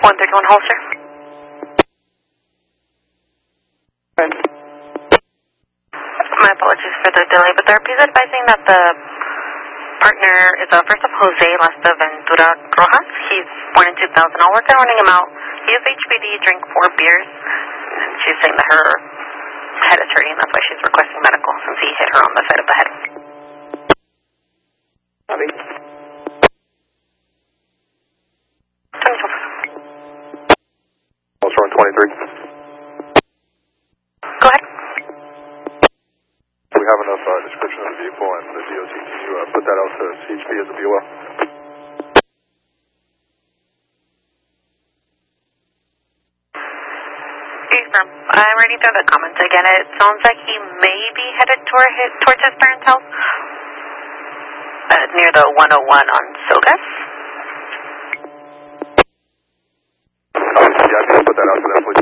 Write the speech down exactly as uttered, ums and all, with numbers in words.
one thirty-one Holster. My apologies for the delay, but the R P is advising that the partner is uh, first of Jose Lasta Ventura Rojas. He's born in two thousand. I'll work on running him out. He has H P D, drank four beers, and she's saying that her head is hurting. That's why she's requesting medical, since he hit her on the side of the head. Copy. twenty-two. Holster one twenty-three. Go ahead. We have enough uh, description of the vehicle and the D O T. Can you uh, put that out to C H P as a B O L? I'm reading through the comments again. It sounds like he may be headed toward his, towards his parents' house uh, near the one oh one on Sogas. Oh, yeah, I can put that out to them, please.